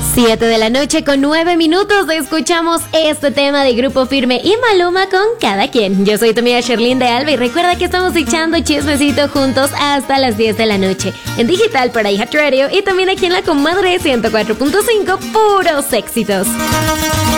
7 de la noche con 9 minutos escuchamos este tema de Grupo Firme y Maluma con Cada Quien. Yo soy tu amiga Sherlyn de Alba y recuerda que estamos echando chismecito juntos hasta las 10 de la noche en digital para iHeartRadio y también aquí en La Comadre 104.5, puros éxitos.